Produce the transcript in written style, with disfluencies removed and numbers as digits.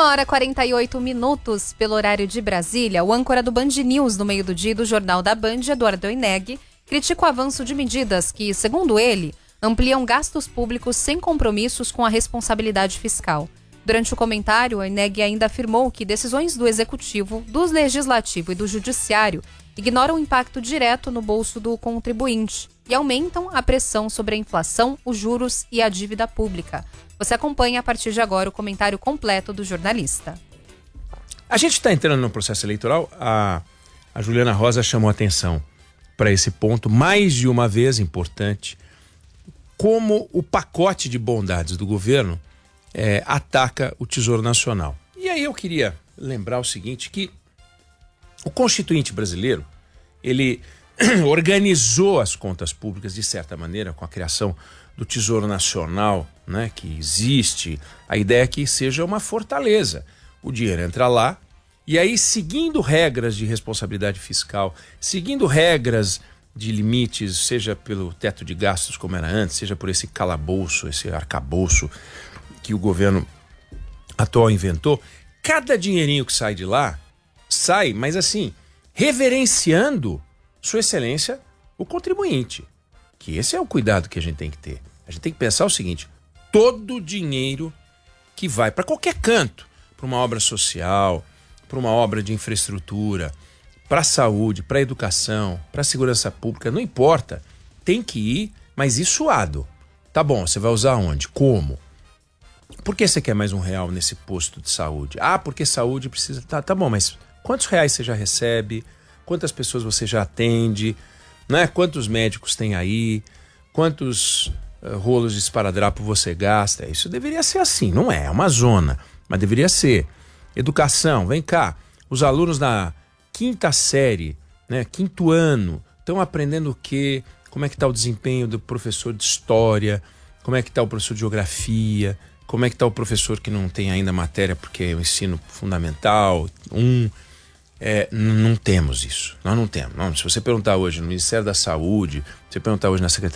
1h48 pelo horário de Brasília. O âncora do Band News no meio do dia do Jornal da Band, Eduardo Oineg, critica o avanço de medidas que, segundo ele, ampliam gastos públicos sem compromissos com a responsabilidade fiscal. Durante o comentário, Oineg ainda afirmou que decisões do Executivo, do Legislativo e do Judiciário ignoram o impacto direto no bolso do contribuinte e aumentam a pressão sobre a inflação, os juros e a dívida pública. Você acompanha a partir de agora o comentário completo do jornalista. A gente está entrando no processo eleitoral. A Juliana Rosa chamou atenção para esse ponto mais de uma vez importante, como o pacote de bondades do governo ataca o Tesouro Nacional. E aí eu queria lembrar o seguinte, que o Constituinte brasileiro, ele organizou as contas públicas de certa maneira com a criação do Tesouro Nacional, né, que existe. A ideia é que seja uma fortaleza. O dinheiro entra lá e aí, seguindo regras de responsabilidade fiscal, seguindo regras de limites, seja pelo teto de gastos como era antes, seja por esse calabouço, esse arcabouço que o governo atual inventou, cada dinheirinho que sai de lá, sai, mas assim, reverenciando Sua Excelência, o contribuinte. Que esse é o cuidado que a gente tem que ter. A gente tem que pensar o seguinte: todo dinheiro que vai para qualquer canto, para uma obra social, para uma obra de infraestrutura, para a saúde, para a educação, para a segurança pública, não importa, tem que ir, mas ir suado. Tá bom, você vai usar onde? Como? Por que você quer mais R$1 nesse posto de saúde? Ah, porque saúde precisa... Tá bom, mas quantos reais você já recebe? Quantas pessoas você já atende? Né? Quantos médicos tem aí? Quantos rolos de esparadrapo você gasta? Isso deveria ser assim, não é? É uma zona, mas deveria ser. Educação, vem cá. Os alunos na 5ª série, né, 5º ano, estão aprendendo o quê? Como é que está o desempenho do professor de história? Como é que está o professor de geografia? Como é que está o professor que não tem ainda matéria porque é o ensino fundamental? Não temos isso. Nós não temos. Não, se você perguntar hoje no Ministério da Saúde, se você perguntar hoje na Secretaria